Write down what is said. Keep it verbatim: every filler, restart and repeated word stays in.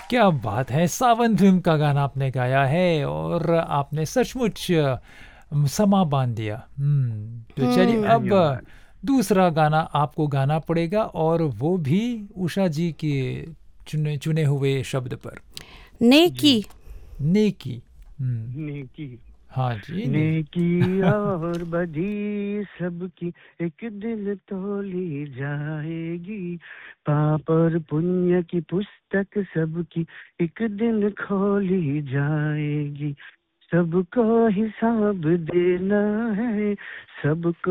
क्या बात है! सावन फ़िल्म का गाना आपने गाया है और आपने सचमुच अ, समा बाँध दिया। हुँ, तो चलिए हुँ। अब धन्यवाद। दूसरा गाना आपको गाना पड़ेगा और वो भी उषा जी के चुने चुने हुए शब्द पर। नेकी। जी, नेकी। हुँ, नेकी। हाँ जी, ने नेकी और बदी सबकी एक दिन तौली जाएगी, पाप और पुण्य की पुस्तक सबकी एक दिन खोली जाएगी, सबको हिसाब देना है, सबको